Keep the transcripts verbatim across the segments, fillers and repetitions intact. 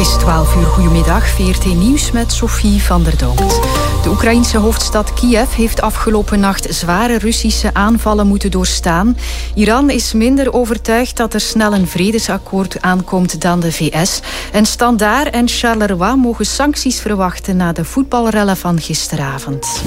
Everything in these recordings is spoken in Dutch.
Het is twaalf uur, goedemiddag, V R T Nieuws met Sophie van der Donkt. De Oekraïense hoofdstad Kiev heeft afgelopen nacht zware Russische aanvallen moeten doorstaan. Iran is minder overtuigd dat er snel een vredesakkoord aankomt dan de V S. En Standaard en Charleroi mogen sancties verwachten na de voetbalrellen van gisteravond.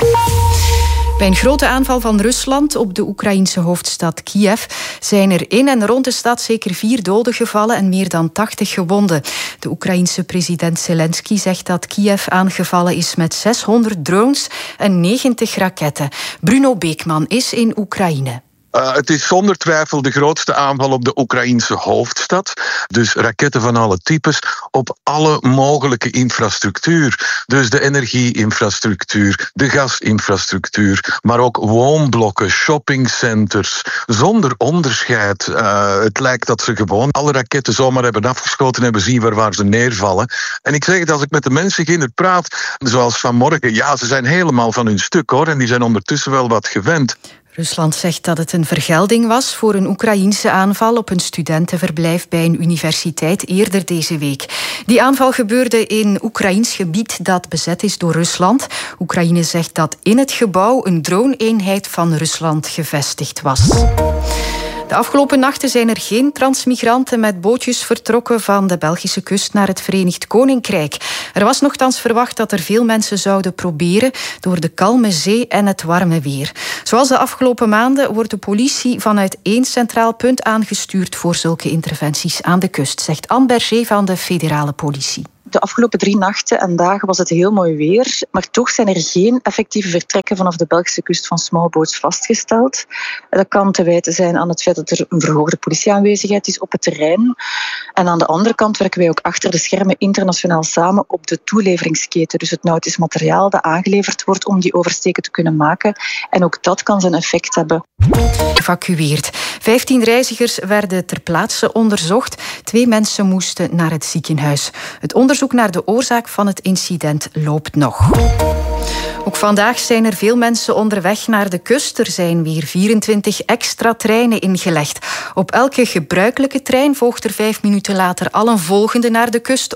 Bij een grote aanval van Rusland op de Oekraïense hoofdstad Kiev zijn er in en rond de stad zeker vier doden gevallen en meer dan tachtig gewonden. De Oekraïense president Zelensky zegt dat Kiev aangevallen is met zeshonderd drones en negentig raketten. Bruno Beekman is in Oekraïne. Uh, het is zonder twijfel de grootste aanval op de Oekraïense hoofdstad. Dus raketten van alle types op alle mogelijke infrastructuur. Dus de energie-infrastructuur, de gasinfrastructuur, maar ook woonblokken, shoppingcenters, zonder onderscheid. Uh, het lijkt dat ze gewoon alle raketten zomaar hebben afgeschoten, hebben zien waar, waar ze neervallen. En ik zeg het, als ik met de mensen hier praat, zoals vanmorgen, ja, ze zijn helemaal van hun stuk, hoor, en die zijn ondertussen wel wat gewend. Rusland zegt dat het een vergelding was voor een Oekraïense aanval op een studentenverblijf bij een universiteit eerder deze week. Die aanval gebeurde in Oekraïns gebied dat bezet is door Rusland. Oekraïne zegt dat in het gebouw een drone-eenheid van Rusland gevestigd was. De afgelopen nachten zijn er geen transmigranten met bootjes vertrokken van de Belgische kust naar het Verenigd Koninkrijk. Er was nochtans verwacht dat er veel mensen zouden proberen door de kalme zee en het warme weer. Zoals de afgelopen maanden wordt de politie vanuit één centraal punt aangestuurd voor zulke interventies aan de kust, zegt Anne Berger van de federale politie. De afgelopen drie nachten en dagen was het heel mooi weer, maar toch zijn er geen effectieve vertrekken vanaf de Belgische kust van smallboats vastgesteld. Dat kan te wijten zijn aan het feit dat er een verhoogde politieaanwezigheid is op het terrein. En aan de andere kant werken wij ook achter de schermen internationaal samen op de toeleveringsketen. Dus het nautisch materiaal dat aangeleverd wordt om die oversteken te kunnen maken. En ook dat kan zijn effect hebben. Evacueerd. Vijftien reizigers werden ter plaatse onderzocht. Twee mensen moesten naar het ziekenhuis. Het onderzoek naar de oorzaak van het incident loopt nog. Ook vandaag zijn er veel mensen onderweg naar de kust. Er zijn weer vierentwintig extra treinen ingelegd. Op elke gebruikelijke trein volgt er vijf minuten later al een volgende naar de kust